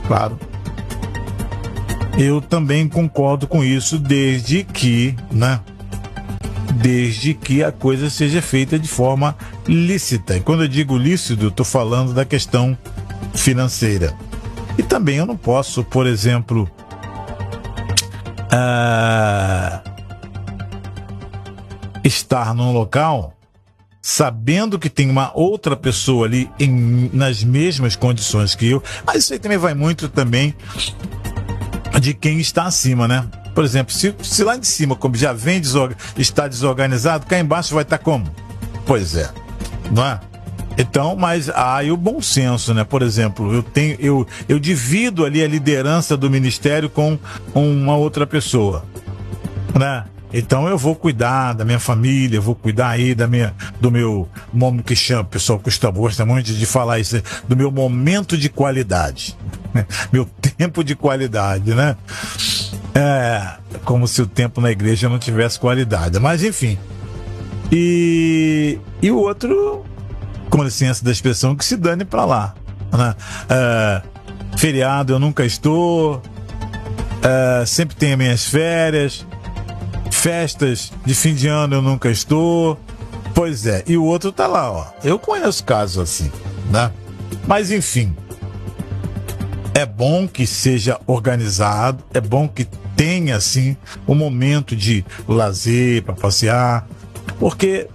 Claro. Eu também concordo com isso, desde que, né? Desde que a coisa seja feita de forma lícita. E quando eu digo lícito, eu estou falando da questão financeira. E também eu não posso, por exemplo, estar num local sabendo que tem uma outra pessoa ali nas mesmas condições que eu. Mas isso aí também vai muito também de quem está acima, né? Por exemplo, se lá de cima, como já vem está desorganizado, cá embaixo vai estar como? Pois é, não é? Então, mas aí o bom senso, né? Por exemplo, eu divido ali a liderança do ministério com uma outra pessoa, né? Então eu vou cuidar da minha família, eu vou cuidar aí do meu momento, que chama, o pessoal gosta muito de falar isso, do meu momento de qualidade, né? Meu tempo de qualidade, né? Como se o tempo na igreja não tivesse qualidade, mas enfim. E o outro, com licença da expressão, que se dane pra lá, né? Feriado eu nunca estou, sempre tenho minhas férias, festas de fim de ano eu nunca estou. Pois é, e o outro tá lá, ó. Eu conheço casos assim, né? Mas enfim, é bom que seja organizado, é bom que tenha assim um momento de lazer para passear, porque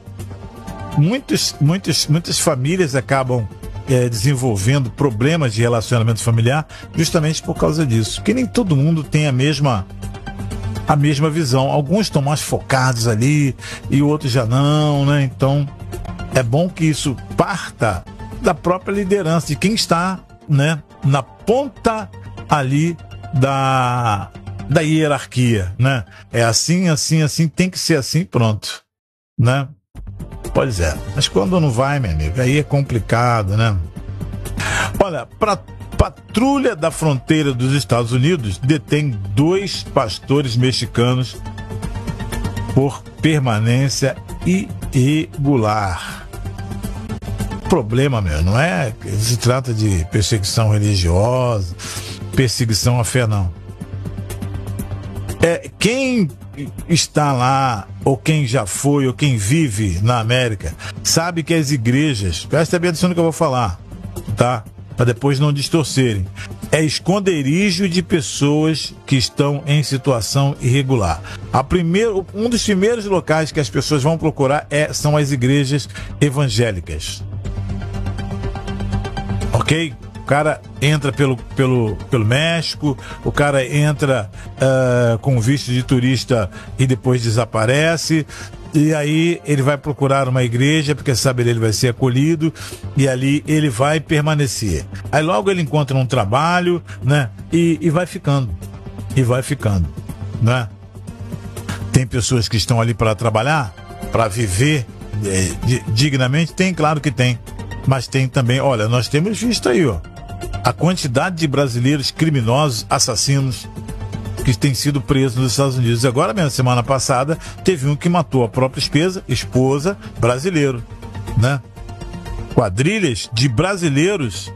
muitas famílias acabam desenvolvendo problemas de relacionamento familiar justamente por causa disso, que nem todo mundo tem a mesma visão. Alguns estão mais focados ali e outros já não, né? Então é bom que isso parta da própria liderança, de quem está, né, na ponta ali da hierarquia, né? É assim, assim, assim, tem que ser assim, pronto, né? Pois é, mas quando não vai, meu amigo, aí é complicado, né? Olha, Patrulha da Fronteira dos Estados Unidos detém 2 pastores mexicanos por permanência irregular. Problema, meu, não é que se trata de perseguição religiosa, perseguição à fé, não. Quem está lá, ou quem já foi, ou quem vive na América, sabe que as igrejas, presta bem atenção no que eu vou falar, tá? Para depois não distorcerem. É esconderijo de pessoas que estão em situação irregular. Um dos primeiros locais que as pessoas vão procurar são as igrejas evangélicas. Ok? O cara entra pelo México, o cara entra com visto de turista e depois desaparece. E aí ele vai procurar uma igreja, porque sabe ele vai ser acolhido, e ali ele vai permanecer. Aí logo ele encontra um trabalho, né? E vai ficando. E vai ficando, né? Tem pessoas que estão ali para trabalhar, para viver dignamente? Tem, claro que tem. Mas tem também, olha, nós temos visto aí, ó, a quantidade de brasileiros criminosos, assassinos, que tem sido preso nos Estados Unidos. Agora mesmo, semana passada, teve um que matou a própria esposa, brasileiro, né? Quadrilhas de brasileiros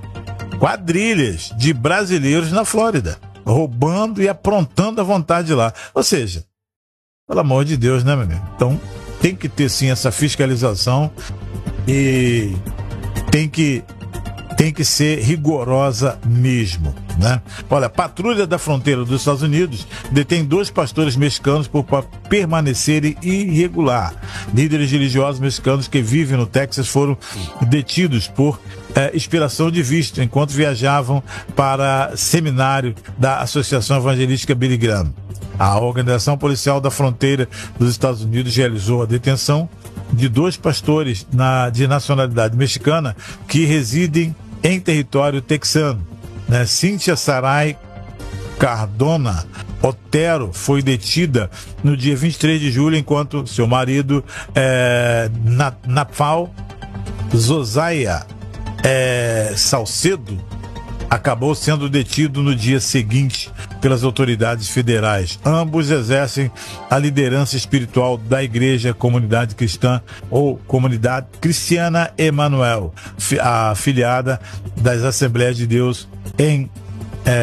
na Flórida, roubando e aprontando à vontade lá. Ou seja, pelo amor de Deus, né, meu amigo? Então, tem que ter sim essa fiscalização e tem que ser rigorosa mesmo, né? Olha, Patrulha da Fronteira dos Estados Unidos detém 2 pastores mexicanos por permanecerem irregular. Líderes religiosos mexicanos que vivem no Texas foram detidos por expiração de visto enquanto viajavam para seminário da Associação Evangelística Billy Graham. A Organização Policial da Fronteira dos Estados Unidos realizou a detenção de 2 pastores de nacionalidade mexicana que residem em território texano, né? Cíntia Saray Cardona Otero foi detida no dia 23 de julho, enquanto seu marido, Napal Zosaia Salcedo, acabou sendo detido no dia seguinte pelas autoridades federais. Ambos exercem a liderança espiritual da Igreja Comunidade Cristã ou Comunidade Cristiana Emanuel, afiliada das Assembleias de Deus em